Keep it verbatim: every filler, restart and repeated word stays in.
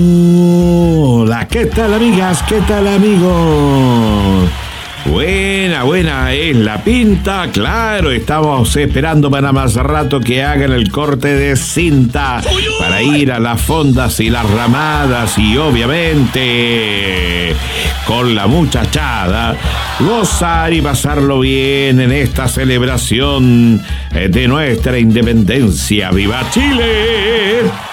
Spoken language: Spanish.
Hola, ¿qué tal amigas? ¿Qué tal amigos? Buena, buena es la pinta, claro, estamos esperando para más rato que hagan el corte de cinta para ir a las fondas y las ramadas y obviamente con la muchachada gozar y pasarlo bien en esta celebración de nuestra independencia. ¡Viva Chile!